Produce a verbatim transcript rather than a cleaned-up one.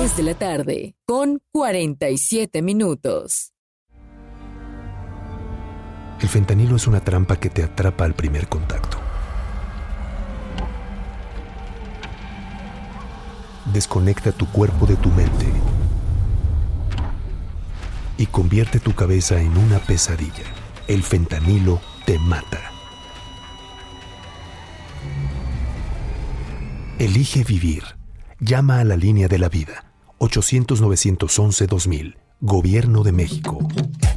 tres de la tarde, con cuarenta y siete minutos. El fentanilo es una trampa que te atrapa al primer contacto. Desconecta tu cuerpo de tu mente y convierte tu cabeza en una pesadilla. El fentanilo te mata. Elige vivir. Llama a la línea de la vida. ochocientos, novecientos once, dos mil. Gobierno de México.